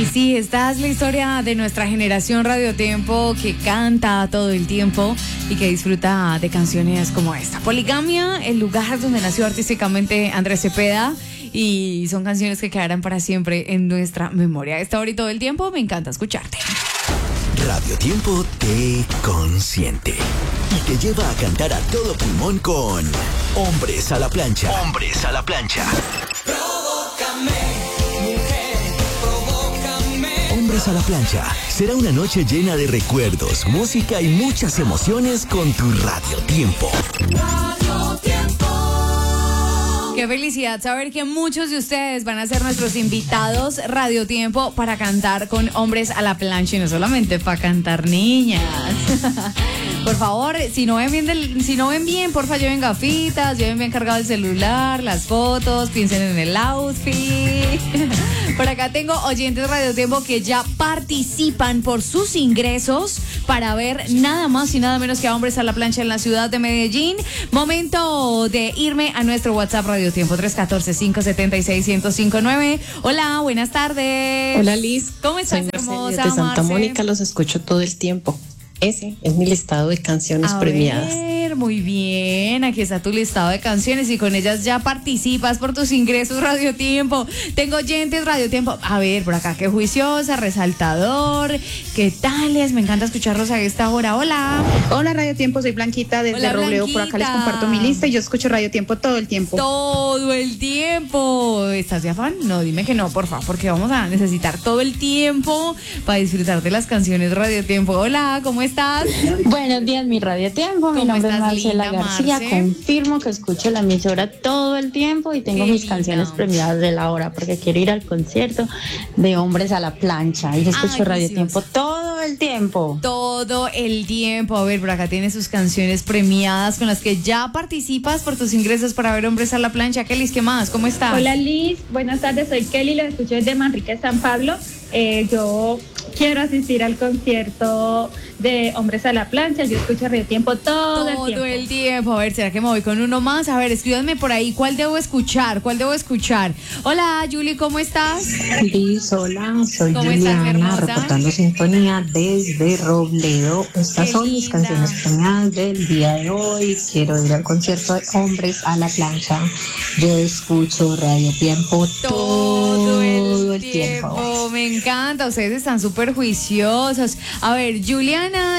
Y sí, esta es la historia de nuestra generación Radio Tiempo que canta todo el tiempo y que disfruta de canciones como esta. Poligamia, el lugar donde nació artísticamente Andrés Cepeda. Y son canciones que quedarán para siempre en nuestra memoria. Esta hora y todo el tiempo me encanta escucharte. Radio Tiempo te consiente y te lleva a cantar a todo pulmón con Hombres a la Plancha. Hombres a la Plancha. Provócame, mujer, provócame. Hombres a la Plancha será una noche llena de recuerdos, música y muchas emociones con tu Radio Tiempo. Radio Tiempo. Qué felicidad saber que muchos de ustedes van a ser nuestros invitados Radio Tiempo para cantar con Hombres a la Plancha y no solamente para cantar, niñas. Por favor, si no ven bien, porfa, lleven gafitas, lleven bien cargado el celular, las fotos, piensen en el outfit. Por acá tengo oyentes Radio Tiempo que ya participan por sus ingresos para ver nada más y nada menos que a Hombres a la Plancha en la ciudad de Medellín. Momento de irme a nuestro WhatsApp Radio Tiempo 314-576-1059. Hola, buenas tardes. Hola Liz. ¿Cómo estás, Soy hermosa, de Santa Marce? Mónica, los escucho todo el tiempo. Ese es mi listado de canciones premiadas. Muy bien, aquí está tu listado de canciones y con ellas ya participas por tus ingresos Radio Tiempo. Tengo oyentes Radio Tiempo. A ver, por acá, qué juiciosa, resaltador. ¿Qué tales? Me encanta escucharlos a esta hora. Hola. Hola Radio Tiempo, soy Blanquita desde Hola, Robledo. Por acá les comparto mi lista y yo escucho Radio Tiempo todo el tiempo. Todo el tiempo. ¿Estás de afán? No, dime que no, por favor, porque vamos a necesitar todo el tiempo para disfrutar de las canciones Radio Tiempo. Hola, ¿cómo estás? Buenos días, mi Radio Tiempo. Mi nombre es Marcela García. Confirmo que escucho la emisora todo el tiempo y tengo mis canciones premiadas de la hora porque quiero ir al concierto de Hombres a la Plancha. Y escucho Radio Tiempo todo el tiempo. Todo el tiempo. A ver, por acá tienes sus canciones premiadas con las que ya participas por tus ingresos para ver Hombres a la Plancha. Kelly, ¿qué más? ¿Cómo estás? Hola Liz, buenas tardes, soy Kelly, lo escucho desde Manrique, San Pablo. Yo quiero asistir al concierto de Hombres a la Plancha. Yo escucho Radio Tiempo todo el tiempo. A ver, ¿será que me voy con uno más? A ver, escríbanme por ahí. ¿Cuál debo escuchar? Hola, Julie, ¿cómo estás? Liz, hola, soy ¿Cómo estás, Juliana, hermosa? reportando sintonía desde Robledo. Estas son mis canciones premiadas del día de hoy. Quiero ir al concierto de Hombres a la Plancha. Yo escucho Radio Tiempo todo el tiempo. Me encanta, ustedes están súper juiciosos. A ver, Juliana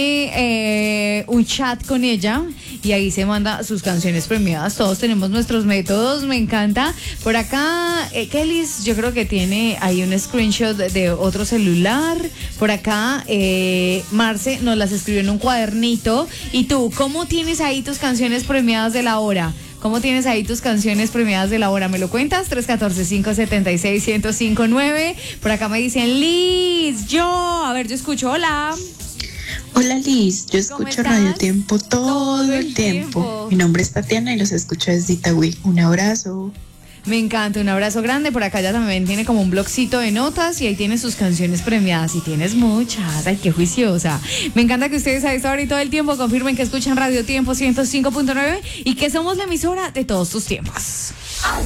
tiene un chat con ella y ahí se manda sus canciones premiadas. Todos tenemos nuestros métodos, me encanta. Por acá, Kelly, yo creo que tiene ahí un screenshot de otro celular. Por acá, Marce nos las escribió en un cuadernito. Y tú, ¿cómo tienes ahí tus canciones premiadas de la hora? ¿Cómo tienes ahí tus canciones premiadas de la hora? ¿Me lo cuentas? 314-576-1059. Por acá me dicen, Liz, yo escucho, hola. Hola Liz, yo escucho Radio Tiempo todo el tiempo. Mi nombre es Tatiana y los escucho desde Itagüí. Un abrazo. Me encanta, un abrazo grande. Por acá ya también tiene como un blogcito de notas y ahí tiene sus canciones premiadas y tienes muchas. Ay, qué juiciosa. Me encanta que ustedes a esta hora y todo el tiempo confirmen que escuchan Radio Tiempo 105.9 y que somos la emisora de todos tus tiempos.